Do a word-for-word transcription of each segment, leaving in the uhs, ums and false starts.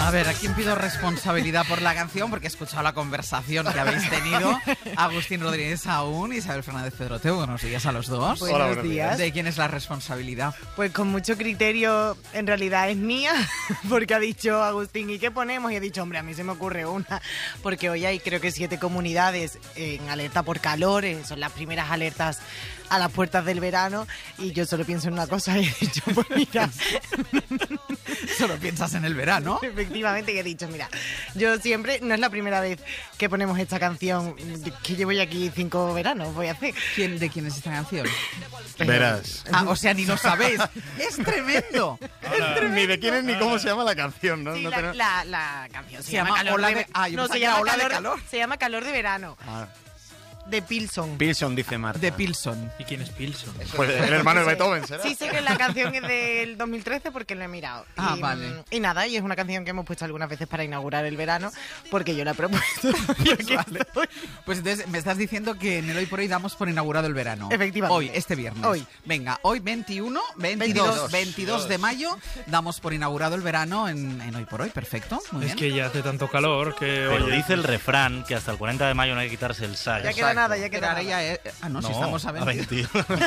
A ver, ¿a quién pido responsabilidad por la canción? Porque he escuchado la conversación que habéis tenido. Agustín Rodríguez Aún y Isabel Fernández Pedroteo. Buenos días a los dos. Buenos, Hola, buenos días. ¿De quién es la responsabilidad? Pues con mucho criterio, en realidad es mía, porque ha dicho Agustín, ¿y qué ponemos? Y he dicho, hombre, a mí se me ocurre una, porque hoy hay creo que siete comunidades en alerta por calor, son las primeras alertas a las puertas del verano, y yo solo pienso en una cosa y he dicho, pues mira... Solo piensas en el verano. Efectivamente, y he dicho, mira, yo siempre, no es la primera vez que ponemos esta canción, que llevo ya aquí cinco veranos, voy a hacer. ¿Quién, ¿De quién es esta canción? Verás. Ah, o sea, ni lo sabéis. ¡Es tremendo! Ahora, es tremendo. Ni de quién es ni cómo se llama la canción, ¿no? Sí, no la, tenemos... la, la canción se, se llama, llama Calor Ola de, de... Ah, yo no, se llama llama Ola calor, de Calor. Se llama Calor de Verano. Ah. De Pilson. Pilson, dice Marta. De Pilson. ¿Y quién es Pilson? Pues el hermano de Beethoven, ¿será? Sí, sé que la canción es del dos mil trece porque lo he mirado. Ah, y, vale. Y nada, y es una canción que hemos puesto algunas veces para inaugurar el verano, porque yo la he propuesto. Vale. Pues entonces me estás diciendo que en el Hoy por Hoy damos por inaugurado el verano. Efectivamente. Hoy, este viernes. Hoy. Venga, hoy veintiuno, veintidós, veintidós de mayo damos por inaugurado el verano en, en Hoy por Hoy. Perfecto, muy Es bien. que ya hace tanto calor que... Pero oye, dice el refrán que hasta el cuarenta de mayo no hay que quitarse el sayo. Ya queda nada, ya queda Pero ahora nada. ya es- Ah, no, si estamos a veinte.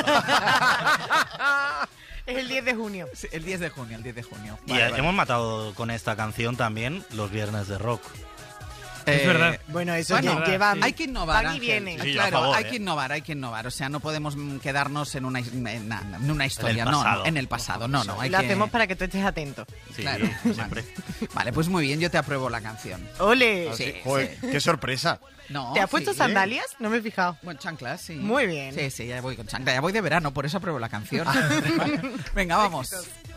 Es el diez de junio. Sí, el diez de junio, el diez de junio. Y Vale, eh, vale. hemos matado con esta canción también los viernes de rock. Es Eh, verdad. Bueno, eso Bueno, que llevan. hay que innovar, Van y Ángel. vienen. Sí, claro, a favor, hay ¿eh? que innovar, hay que innovar. O sea, no podemos mm, quedarnos en una, en, en una historia, no, pasado. no, en el pasado. No, no, hay Lo que... hacemos para que tú estés atento. Sí, Claro, siempre. Vale. Vale, pues muy bien, yo te apruebo la canción. ¡Ole! Sí, Joder, sí. qué sorpresa. No, ¿Te has puesto sí. sandalias? No me he fijado. Bueno, chanclas, sí. Muy bien. Sí, sí, ya voy con chanclas. Ya voy de verano, por eso apruebo la canción. Venga, vamos.